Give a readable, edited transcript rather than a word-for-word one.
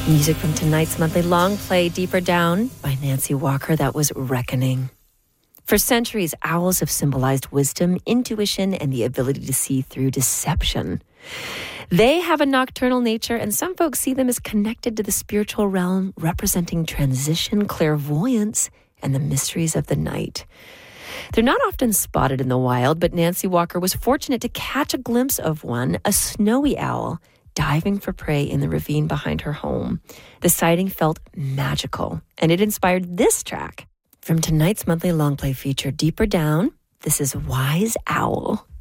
Music from tonight's monthly long play, Deeper Down, by Nancy Walker. That was Reckoning. For centuries, owls have symbolized wisdom, intuition, and the ability to see through deception. They have a nocturnal nature, and some folks see them as connected to the spiritual realm, representing transition, clairvoyance, and the mysteries of the night. They're not often spotted in the wild, but Nancy Walker was fortunate to catch a glimpse of one, a snowy owl, diving for prey in the ravine behind her home. The sighting felt magical, and it inspired this track. From tonight's monthly long play feature, Deeper Down, this is Wise Owl.